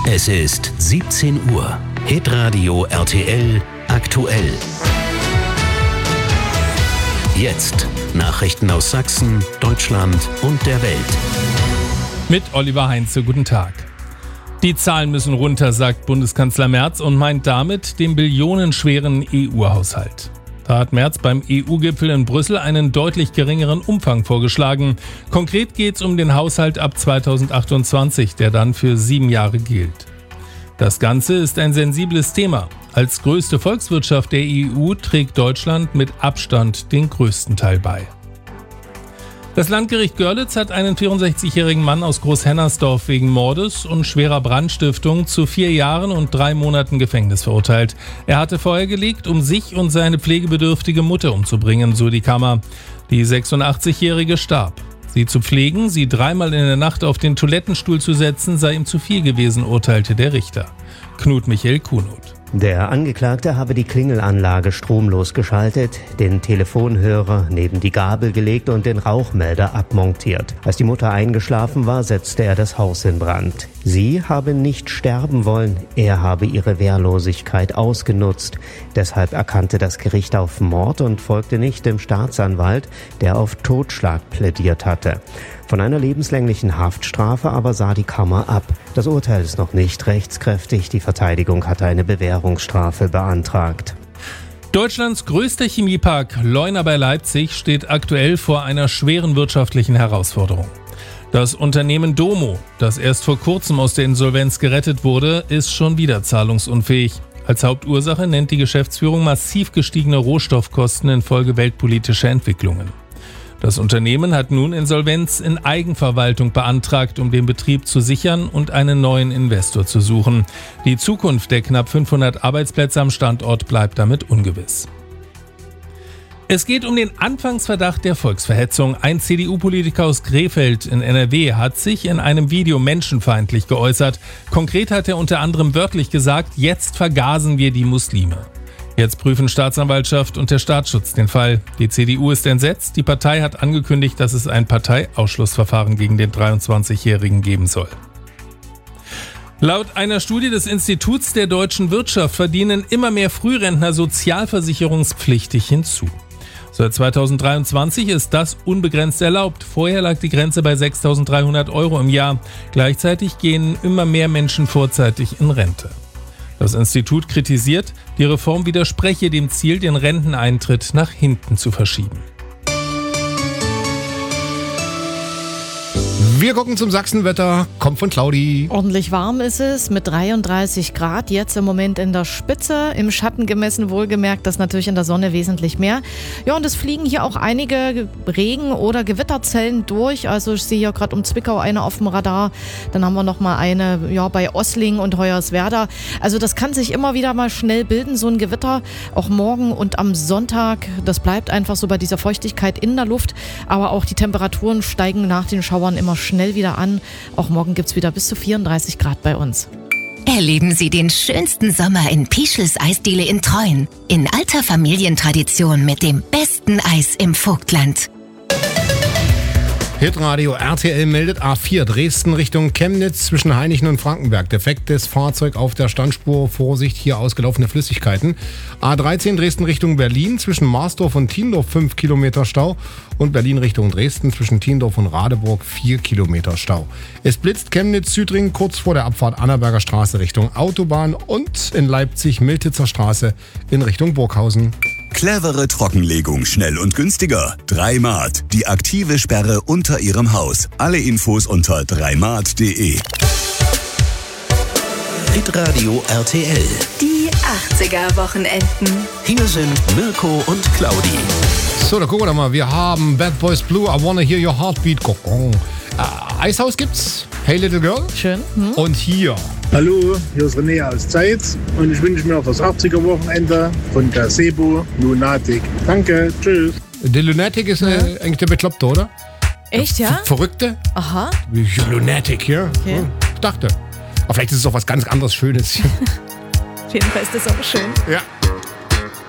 Es ist 17 Uhr. Hitradio RTL aktuell. Jetzt Nachrichten aus Sachsen, Deutschland und der Welt. Mit Oliver Heinze, guten Tag. Die Zahlen müssen runter, sagt Bundeskanzler Merz und meint damit den billionenschweren EU-Haushalt. Da hat Merz beim EU-Gipfel in Brüssel einen deutlich geringeren Umfang vorgeschlagen. Konkret geht es um den Haushalt ab 2028, der dann für 7 Jahre gilt. Das Ganze ist ein sensibles Thema. Als größte Volkswirtschaft der EU trägt Deutschland mit Abstand den größten Teil bei. Das Landgericht Görlitz hat einen 64-jährigen Mann aus Großhennersdorf wegen Mordes und schwerer Brandstiftung zu 4 Jahren und 3 Monaten Gefängnis verurteilt. Er hatte Feuer gelegt, um sich und seine pflegebedürftige Mutter umzubringen, so die Kammer. Die 86-jährige starb. Sie zu pflegen, sie 3-mal in der Nacht auf den Toilettenstuhl zu setzen, sei ihm zu viel gewesen, urteilte der Richter. Knut Michael Kuhnut. Der Angeklagte habe die Klingelanlage stromlos geschaltet, den Telefonhörer neben die Gabel gelegt und den Rauchmelder abmontiert. Als die Mutter eingeschlafen war, setzte er das Haus in Brand. Sie habe nicht sterben wollen, er habe ihre Wehrlosigkeit ausgenutzt. Deshalb erkannte das Gericht auf Mord und folgte nicht dem Staatsanwalt, der auf Totschlag plädiert hatte. Von einer lebenslänglichen Haftstrafe aber sah die Kammer ab. Das Urteil ist noch nicht rechtskräftig. Die Verteidigung hatte eine Bewährungsstrafe beantragt. Deutschlands größter Chemiepark Leuna bei Leipzig steht aktuell vor einer schweren wirtschaftlichen Herausforderung. Das Unternehmen Domo, das erst vor kurzem aus der Insolvenz gerettet wurde, ist schon wieder zahlungsunfähig. Als Hauptursache nennt die Geschäftsführung massiv gestiegene Rohstoffkosten infolge weltpolitischer Entwicklungen. Das Unternehmen hat nun Insolvenz in Eigenverwaltung beantragt, um den Betrieb zu sichern und einen neuen Investor zu suchen. Die Zukunft der knapp 500 Arbeitsplätze am Standort bleibt damit ungewiss. Es geht um den Anfangsverdacht der Volksverhetzung. Ein CDU-Politiker aus Krefeld in NRW hat sich in einem Video menschenfeindlich geäußert. Konkret hat er unter anderem wörtlich gesagt, jetzt vergasen wir die Muslime. Jetzt prüfen Staatsanwaltschaft und der Staatsschutz den Fall. Die CDU ist entsetzt. Die Partei hat angekündigt, dass es ein Parteiausschlussverfahren gegen den 23-Jährigen geben soll. Laut einer Studie des Instituts der deutschen Wirtschaft verdienen immer mehr Frührentner sozialversicherungspflichtig hinzu. Seit 2023 ist das unbegrenzt erlaubt. Vorher lag die Grenze bei 6.300 € im Jahr. Gleichzeitig gehen immer mehr Menschen vorzeitig in Rente. Das Institut kritisiert, die Reform widerspreche dem Ziel, den Renteneintritt nach hinten zu verschieben. Wir gucken zum Sachsenwetter, kommt von Claudi. Ordentlich warm ist es mit 33 Grad, jetzt im Moment in der Spitze, im Schatten gemessen wohlgemerkt, das natürlich in der Sonne wesentlich mehr. Ja, und es fliegen hier auch einige Regen- oder Gewitterzellen durch, also ich sehe hier gerade um Zwickau eine auf dem Radar, dann haben wir nochmal eine bei Ossling und Hoyerswerda. Also das kann sich immer wieder mal schnell bilden, so ein Gewitter, auch morgen und am Sonntag, das bleibt einfach so bei dieser Feuchtigkeit in der Luft, aber auch die Temperaturen steigen nach den Schauern immer schnell wieder an. Auch morgen gibt es wieder bis zu 34 Grad bei uns. Erleben Sie den schönsten Sommer in Pischels Eisdiele in Treuen. In alter Familientradition mit dem besten Eis im Vogtland. Hitradio RTL meldet A4 Dresden Richtung Chemnitz zwischen Hainichen und Frankenberg. Defektes Fahrzeug auf der Standspur. Vorsicht, hier ausgelaufene Flüssigkeiten. A13 Dresden Richtung Berlin zwischen Marsdorf und Tiendorf 5 Kilometer Stau. Und Berlin Richtung Dresden zwischen Tiendorf und Radeburg 4 Kilometer Stau. Es blitzt Chemnitz-Südring kurz vor der Abfahrt Annaberger Straße Richtung Autobahn und in Leipzig Miltitzer Straße in Richtung Burghausen. Clevere Trockenlegung, schnell und günstiger. 3Mart, die aktive Sperre unter Ihrem Haus. Alle Infos unter 3mart.de. Hitradio RTL. Die 80er-Wochenenden. Hier sind Mirko und Claudi. So, da gucken wir doch mal. Wir haben Bad Boys Blue, I Wanna Hear Your Heartbeat. Eishaus gibt's. Hey Little Girl. Schön. Und hier. Hallo, hier ist René aus Zeitz und ich wünsche mir auf das 80er-Wochenende von der Sebo Lunatic. Danke, tschüss. Der Lunatic ist eigentlich der Bekloppte, oder? Echt, ja? Verrückte? Aha. Lunatic, ja. Okay. Ich dachte. Aber vielleicht ist es auch was ganz anderes Schönes. Auf jeden Fall ist das auch schön. Ja.